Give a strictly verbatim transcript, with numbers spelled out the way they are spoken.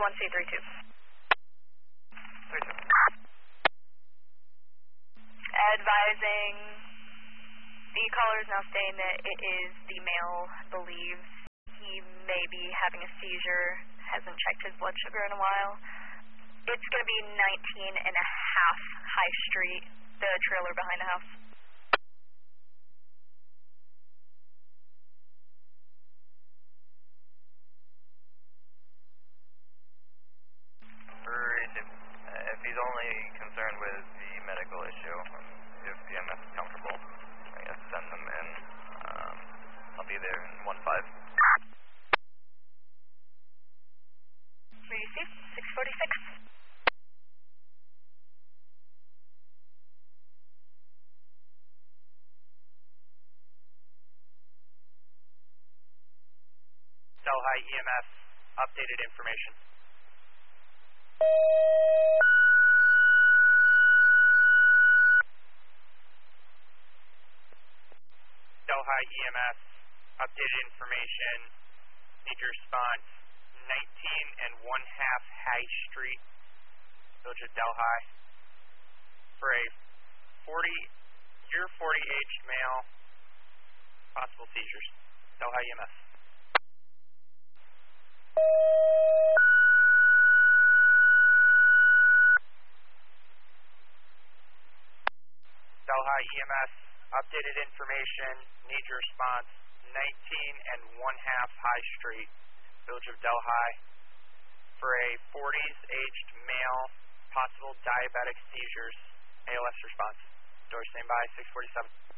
one C three two. three two. Advising, the caller is now saying that it is the male, believes he may be having a seizure, hasn't checked his blood sugar in a while. It's going to be nineteen and a half High Street, the trailer behind the house. If he's only concerned with the medical issue, if E M S is comfortable, I guess send them in. Um, I'll be there in one five. Where do you see? six forty-six. Delhi E M S, updated information. Delhi E M S, updated information, need your response, nineteen and one half High Street, Village of Delhi, for a forty, year forty aged male, possible seizures. Delhi E M S. Delhi E M S, updated information, need your response, nineteen and one half High Street, Village of Delhi, for a forties aged male, possible diabetic seizures, A L S response. Door standby, six forty-seven.